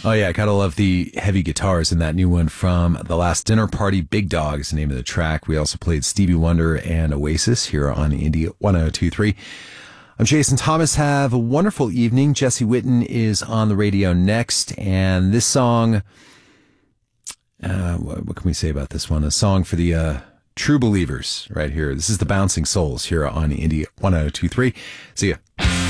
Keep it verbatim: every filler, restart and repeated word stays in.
Oh, yeah, I gotta love the heavy guitars in that new one from The Last Dinner Party. Big Dog is the name of the track. We also played Stevie Wonder and Oasis here on Indie one oh two point three. I'm Jason Thomas. Have a wonderful evening. Jesse Witten is on the radio next, and this song, uh, what, what can we say about this one? A song for the uh, true believers right here. This is the Bouncing Souls here on Indie one oh two point three. See ya.